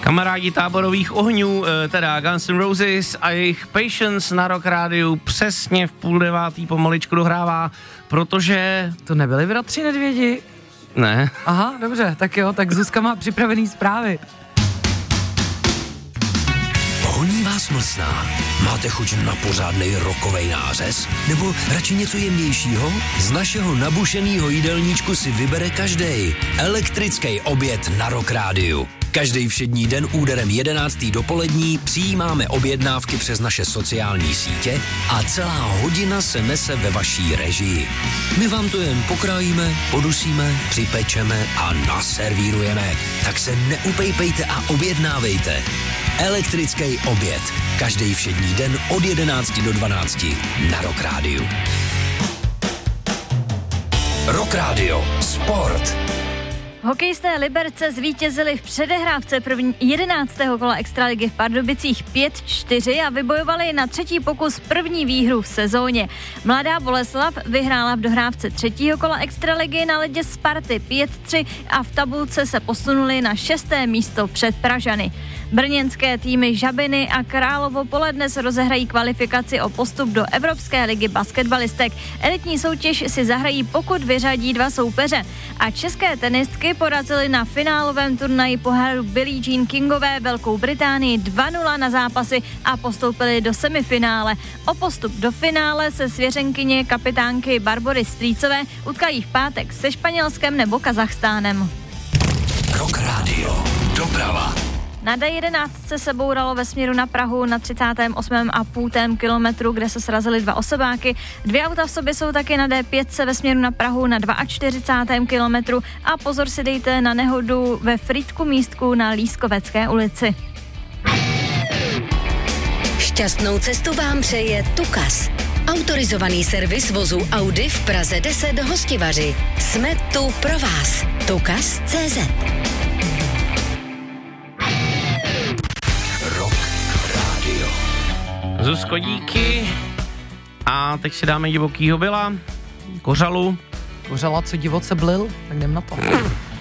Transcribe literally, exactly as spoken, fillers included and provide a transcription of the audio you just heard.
Kamarádi táborových ohňů, teda Guns N' Roses a jejich Patience na Rock Rádiu přesně v půl devátý pomaličku dohrává, protože... To nebyli bratři Nedvědi? Ne. Aha, dobře, tak jo, tak Zuzka má připravený zprávy. Honí vás mlsná? Máte chuť na pořádnej rockovej nářez? Nebo radši něco jemnějšího? Z našeho nabušenýho jídelníčku si vybere každej. Elektrický oběd na Rock Rádiu. Každý všední den úderem jedenáctý dopolední přijímáme objednávky přes naše sociální sítě a celá hodina se nese ve vaší režii. My vám to jen pokrájíme, podusíme, připečeme a naservírujeme. Tak se neupejpejte a objednávejte. Elektrický oběd. Každý všední den od jedenácti do dvanácti na Rock Rádiu. Rock Radio. Sport. Hokejisté Liberce zvítězili v předehrávce první jedenáctého kola extraligy v Pardubicích pět čtyři a vybojovali na třetí pokus první výhru v sezóně. Mladá Boleslav vyhrála v dohrávce třetího kola extraligy na ledě Sparty pět tři a v tabulce se posunuli na šesté místo před Pražany. Brněnské týmy Žabiny a Královo Pole dnes rozehrají kvalifikaci o postup do Evropské ligy basketbalistek. Elitní soutěž si zahrají, pokud vyřadí dva soupeře. A české tenistky porazily na finálovém turnaji poháru Billie Jean Kingové Velkou Británii dva nula na zápasy a postoupily do semifinále. O postup do finále se svěřenkyně kapitánky Barbory Strýcové utkají v pátek se Španělskem nebo Kazachstánem. Rock Radio. Doprava. Na D jedenáct se bouralo ve směru na Prahu na třicátém osmém a půl kilometru, kde se srazily dva osobáky. Dvě auta v sobě jsou taky na D pět ve směru na Prahu na čtyřicátém druhém kilometru a pozor si dejte na nehodu ve Frýdku místku na Lískovecké ulici. Šťastnou cestu vám přeje Tukas. Autorizovaný servis vozu Audi v Praze deset Hostivaři. Jsme tu pro vás. Tukas tečka cé zet. Zuzko, díky. A teď si dáme divokýho byla, kořalu. Kořala, co divoce blil, tak jdem na to.